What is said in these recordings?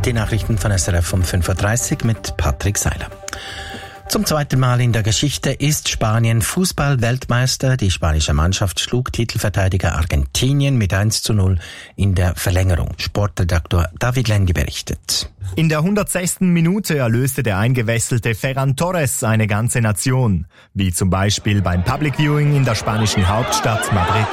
Die Nachrichten von SRF um 5.30 Uhr mit Patrick Seiler. Zum zweiten Mal in der Geschichte ist Spanien Fußball-Weltmeister. Die spanische Mannschaft schlug Titelverteidiger Argentinien mit 1:0 in der Verlängerung. Sportredaktor David Lendi berichtet. In der 106. Minute erlöste der eingewechselte Ferran Torres eine ganze Nation, wie zum Beispiel beim Public Viewing in der spanischen Hauptstadt Madrid.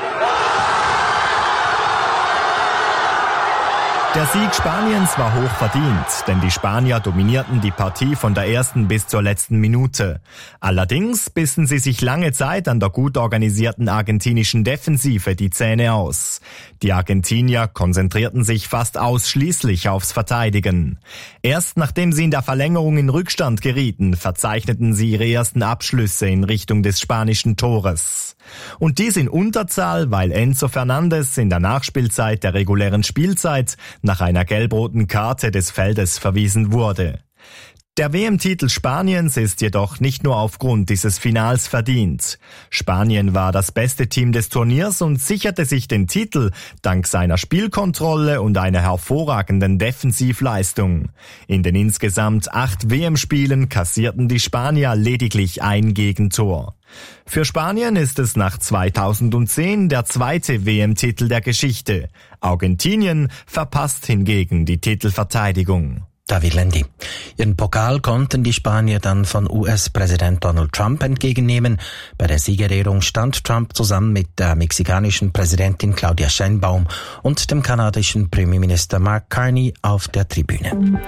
Der Sieg Spaniens war hoch verdient, denn die Spanier dominierten die Partie von der ersten bis zur letzten Minute. Allerdings bissen sie sich lange Zeit an der gut organisierten argentinischen Defensive die Zähne aus. Die Argentinier konzentrierten sich fast ausschließlich aufs Verteidigen. Erst nachdem sie in der Verlängerung in Rückstand gerieten, verzeichneten sie ihre ersten Abschlüsse in Richtung des spanischen Tores. Und dies in Unterzahl, weil Enzo Fernandez in der Nachspielzeit der regulären Spielzeit nach einer gelb-roten Karte des Feldes verwiesen wurde. Der WM-Titel Spaniens ist jedoch nicht nur aufgrund dieses Finals verdient. Spanien war das beste Team des Turniers und sicherte sich den Titel dank seiner Spielkontrolle und einer hervorragenden Defensivleistung. In den insgesamt 8 WM-Spielen kassierten die Spanier lediglich ein Gegentor. Für Spanien ist es nach 2010 der zweite WM-Titel der Geschichte. Argentinien verpasst hingegen die Titelverteidigung. David Lendi. Ihren Pokal konnten die Spanier dann von US-Präsident Donald Trump entgegennehmen. Bei der Siegerehrung stand Trump zusammen mit der mexikanischen Präsidentin Claudia Sheinbaum und dem kanadischen Premierminister Mark Carney auf der Tribüne.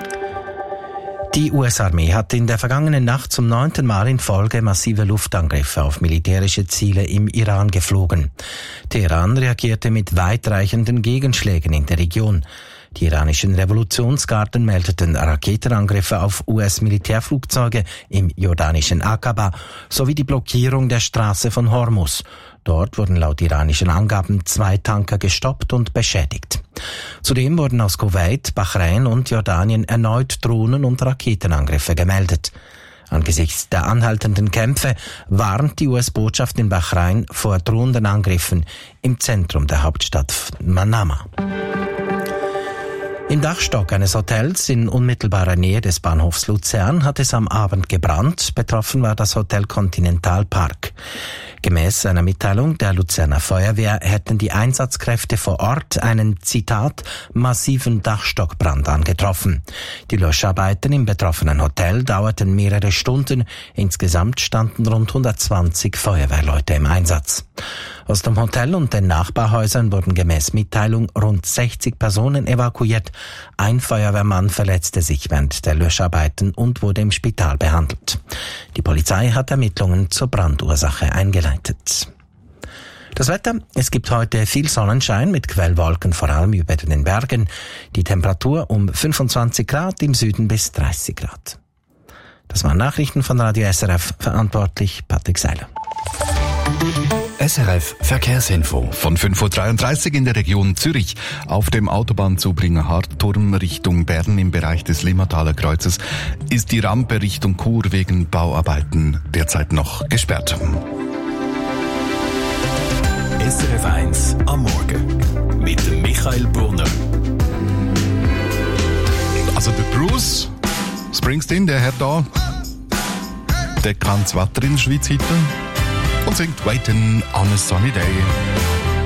Die US-Armee hat in der vergangenen Nacht zum 9. Mal in Folge massive Luftangriffe auf militärische Ziele im Iran geflogen. Teheran reagierte mit weitreichenden Gegenschlägen in der Region. Die iranischen Revolutionsgarden meldeten Raketenangriffe auf US-Militärflugzeuge im jordanischen Aqaba sowie die Blockierung der Straße von Hormuz. Dort wurden laut iranischen Angaben 2 Tanker gestoppt und beschädigt. Zudem wurden aus Kuwait, Bahrain und Jordanien erneut Drohnen- und Raketenangriffe gemeldet. Angesichts der anhaltenden Kämpfe warnt die US-Botschaft in Bahrain vor drohenden Angriffen im Zentrum der Hauptstadt Manama. Im Dachstock eines Hotels in unmittelbarer Nähe des Bahnhofs Luzern hat es am Abend gebrannt. Betroffen war das Hotel Continental Park. Gemäß einer Mitteilung der Luzerner Feuerwehr hätten die Einsatzkräfte vor Ort einen, Zitat, massiven Dachstockbrand angetroffen. Die Löscharbeiten im betroffenen Hotel dauerten mehrere Stunden. Insgesamt standen rund 120 Feuerwehrleute im Einsatz. Aus dem Hotel und den Nachbarhäusern wurden gemäß Mitteilung rund 60 Personen evakuiert. Ein Feuerwehrmann verletzte sich während der Löscharbeiten und wurde im Spital behandelt. Die Polizei hat Ermittlungen zur Brandursache eingeleitet. Das Wetter: Es gibt heute viel Sonnenschein mit Quellwolken, vor allem über den Bergen. Die Temperatur um 25 Grad, im Süden bis 30 Grad. Das waren Nachrichten von Radio SRF, verantwortlich Patrick Seiler. SRF Verkehrsinfo. Von 5.33 Uhr in der Region Zürich. Auf dem Autobahnzubringer Hartturm Richtung Bern im Bereich des Limmataler Kreuzes ist die Rampe Richtung Chur wegen Bauarbeiten derzeit noch gesperrt. SRF 1 am Morgen mit dem Michael Brunner. Also der Bruce Springsteen, der Herr da, der kann das Wetter in der Schweiz heute und singt Waiting on a Sunny Day.